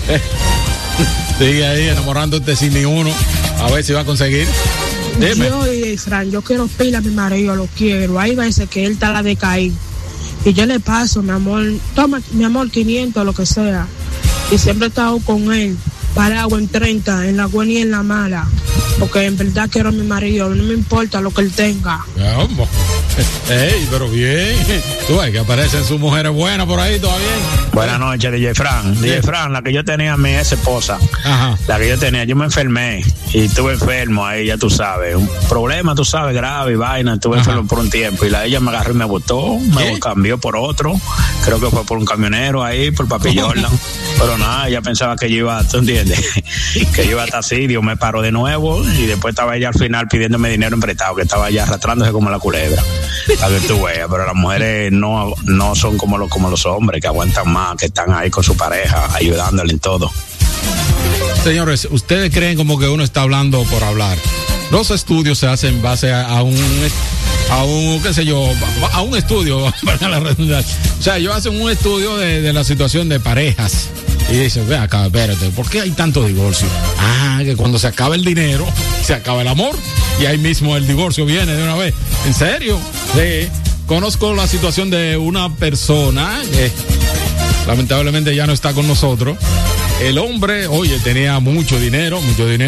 Sigue ahí enamorándote sin ni uno. A ver si va a conseguir. Dime. Yo, Fran, yo quiero pila a mi marido, lo quiero. Hay veces que él está a la de caer. Y yo le paso, mi amor, toma, mi amor, 500, lo que sea. Y siempre he estado con él, parado en 30, en la buena y en la mala. Porque en verdad quiero a mi marido, no me importa lo que él tenga. Vamos. Ey, pero bien. Tú ves que aparecen sus mujeres buenas por ahí todavía. Buenas noches, DJ Fran. Sí. DJ Fran, la que yo tenía, mi ex esposa. Ajá. La que yo tenía, yo me enfermé y estuve enfermo ahí, ya tú sabes. Un problema, tú sabes, grave y vaina. Estuve enfermo por un tiempo y ella me agarró y me botó, me cambió por otro. Creo que fue por un camionero ahí, por Papi Jordan. Pero nada, ella pensaba que yo iba, ¿tú entiendes? Que yo iba a estar así, Dios me paró de nuevo y después estaba ella al final pidiéndome dinero prestado, que estaba ya arrastrándose como la culebra. A ver tú veas, pero las mujeres no son como los hombres, que aguantan más, que están ahí con su pareja, ayudándole en todo. Señores, ¿ustedes creen como que uno está hablando por hablar? Los estudios se hacen en base a un qué sé yo, a un estudio, para la redundancia. O sea, ellos hacen un estudio de la situación de parejas. Y dicen, ve acá, espérate, ¿por qué hay tanto divorcio? Ah, que cuando se acaba el dinero, se acaba el amor. Y ahí mismo el divorcio viene de una vez. ¿En serio? Sí. Conozco la situación de una persona que lamentablemente ya no está con nosotros. El hombre, oye, tenía mucho dinero.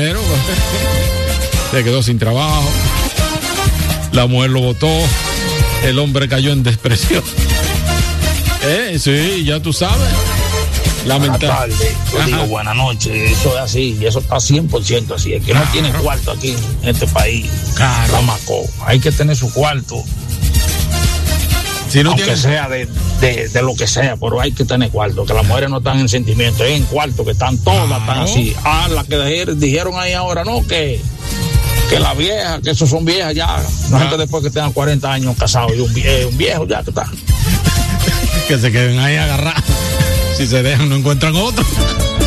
Se quedó sin trabajo. La mujer lo botó. El hombre cayó en depresión. Sí, ya tú sabes. Buenas tardes, yo digo buenas noches, eso es así, y eso está 100% así. El que no tiene cuarto aquí en este país, la macó. Hay que tener su cuarto, si no aunque tiene... sea de lo que sea, pero hay que tener cuarto, que las mujeres no están en sentimiento, es en cuarto, que están todas, están así. Las que dijeron ahí ahora, no, que la vieja, que esos son viejas ya, no gente después que tengan 40 años casados y un viejo ya que está. Que se queden ahí agarrados. Si se dejan, no encuentran otro.